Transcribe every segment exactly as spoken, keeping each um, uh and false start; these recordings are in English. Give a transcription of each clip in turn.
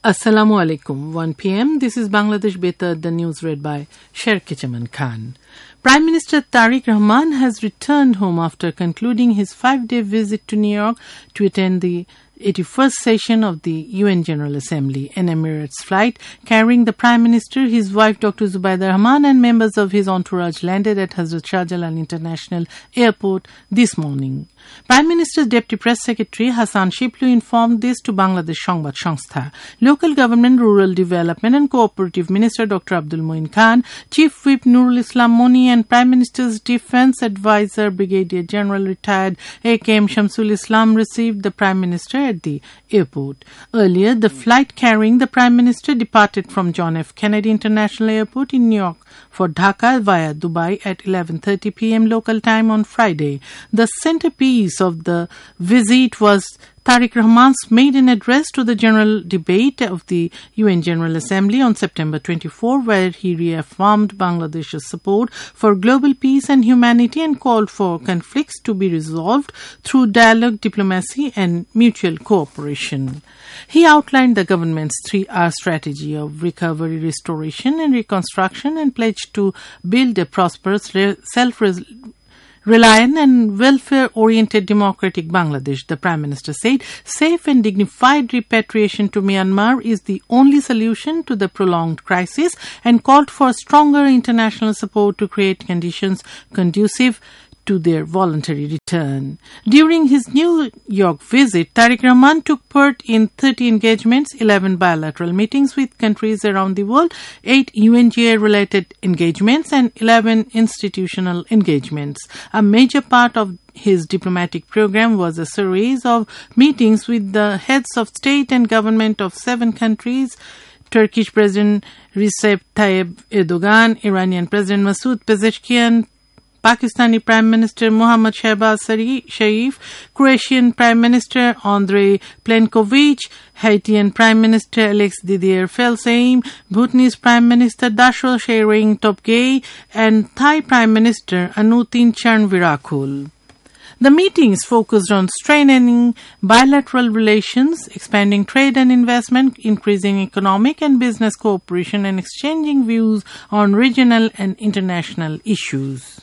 Assalamu alaikum. one p m This is Bangladesh Betar, the news read by Sherkechaman Khan. Prime Minister Tariq Rahman has returned home after concluding his five-day visit to New York to attend the eighty-first session of the U N General Assembly. An Emirates flight carrying the Prime Minister, his wife Doctor Zubaida Rahman and members of his entourage landed at Hazrat Shah Jalal International Airport this morning. Prime Minister's Deputy Press Secretary Hassan Shiplu informed this to Bangladesh Sangbad Sangstha. Local Government, Rural Development and Cooperative Minister Doctor Abdul Moin Khan, Chief Whip Nurul Islam Moni and Prime Minister's Defence Advisor Brigadier General Retired A K M Shamsul Islam received the Prime Minister at the airport. Earlier, the flight carrying the Prime Minister departed from John F. Kennedy International Airport in New York for Dhaka via Dubai at eleven thirty p m local time on Friday. The centerpiece of the visit was Tariq Rahman's maiden address to the general debate of the U N General Assembly on September twenty-fourth, where he reaffirmed Bangladesh's support for global peace and humanity and called for conflicts to be resolved through dialogue, diplomacy and mutual cooperation. He outlined the government's three R strategy of recovery, restoration and reconstruction and pledged to build a prosperous, self-reliant Reliant and welfare-oriented democratic Bangladesh. The Prime Minister said safe and dignified repatriation to Myanmar is the only solution to the prolonged crisis and called for stronger international support to create conditions conducive to their voluntary return. During his New York visit, Tariq Rahman took part in thirty engagements, eleven bilateral meetings with countries around the world, eight U N G A-related engagements and eleven institutional engagements. A major part of his diplomatic program was a series of meetings with the heads of state and government of seven countries: Turkish President Recep Tayyip Erdogan, Iranian President Masoud Pezeshkian, Pakistani Prime Minister Mohammad Shehbaz Sharif, Croatian Prime Minister Andrei Plenković, Haitian Prime Minister Alex Didier Felsheim, Bhutanese Prime Minister Dasho Tshering Tobgay, and Thai Prime Minister Anutin Charnvirakul. The meetings focused on strengthening bilateral relations, expanding trade and investment, increasing economic and business cooperation, and exchanging views on regional and international issues.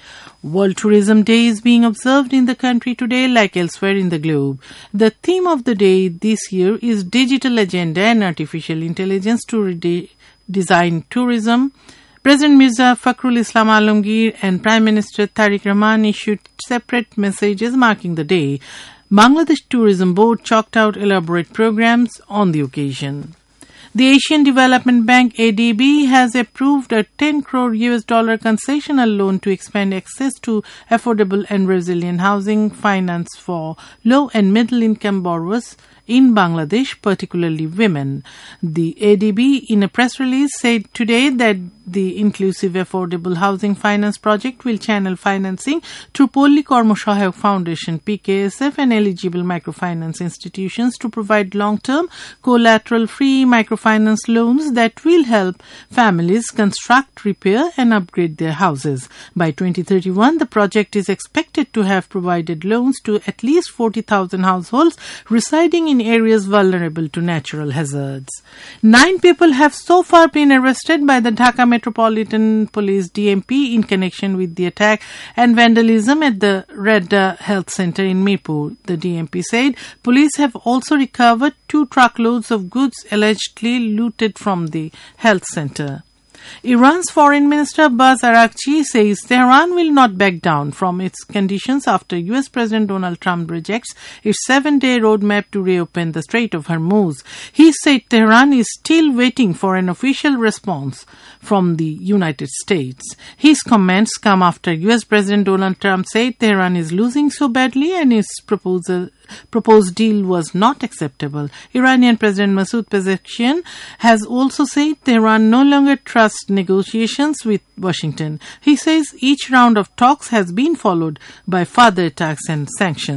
World Tourism Day is being observed in the country today like elsewhere in the globe. The theme of the day this year is Digital Agenda and Artificial Intelligence to Redesign Tourism. President Mirza Fakhrul Islam Alamgir and Prime Minister Tariq Rahman issued separate messages marking the day. Bangladesh Tourism Board chalked out elaborate programs on the occasion. The Asian Development Bank A D B has approved a ten crore U S dollar concessional loan to expand access to affordable and resilient housing finance for low and middle income borrowers in Bangladesh, particularly women. The A D B in a press release said today that the Inclusive Affordable Housing Finance Project will channel financing to Polli Kormo Sahayak Foundation P K S F and eligible microfinance institutions to provide long-term collateral-free microfinance loans that will help families construct, repair and upgrade their houses. By twenty thirty-one, the project is expected to have provided loans to at least forty thousand households residing in areas vulnerable to natural hazards. Nine people have so far been arrested by the Dhaka Metropolitan Police D M P in connection with the attack and vandalism at the Redda Health Center in Mirpur. The D M P said police have also recovered two truckloads of goods allegedly looted from the health center. Iran's Foreign Minister Abbas Araghchi says Tehran will not back down from its conditions after U S President Donald Trump rejects its seven-day roadmap to reopen the Strait of Hormuz. He said Tehran is still waiting for an official response from the United States. His comments come after U S President Donald Trump said Tehran is losing so badly and its proposal proposed deal was not acceptable. Iranian President Masoud Pezeshkian has also said Tehran no longer trusts negotiations with Washington. He says each round of talks has been followed by further attacks and sanctions.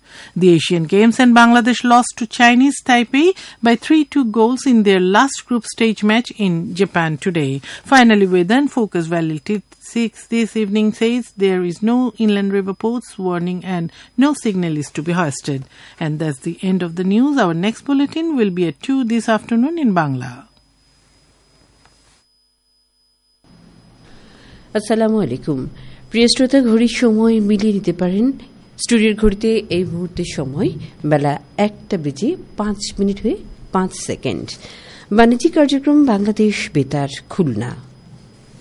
The Asian Games and Bangladesh lost to Chinese Taipei by three two goals in their last group stage match in Japan today. Finally, weather and Focus Valley six this evening says there is no inland river ports warning and no signal is to be hoisted. And that's the end of the news. Our next bulletin will be at two this afternoon in Bangla. আসসালামু আলাইকুম প্রিয় শ্রোতা ঘড়ির সময় মিলিয়ে নিতে পারেন স্টুডিওর ঘড়িতে এই মুহূর্তে সময় বেলা একটা বেজে পাঁচ মিনিট হয়ে পাঁচ সেকেন্ড বাণিজ্যিক কার্যক্রম বাংলাদেশ বেতার খুলনা